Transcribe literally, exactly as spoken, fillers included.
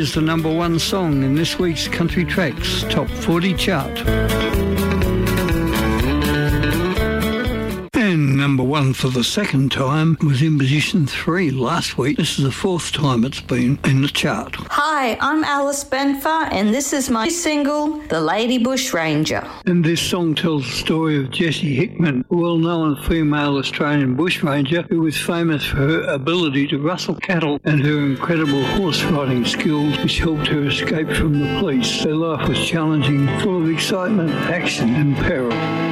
was the number one song in this week's Country Tracks Top forty chart. And number one for the second time was in position three last week. This is the fourth time it's been in the chart. Hi, I'm Alice Benfer, and this is my single, The Lady Bushranger. And this song tells the story of Jessie Hickman, a well-known female Australian bushranger who was famous for her ability to rustle cattle and her incredible horse riding skills, which helped her escape from the police. Her life was challenging, full of excitement, action and peril.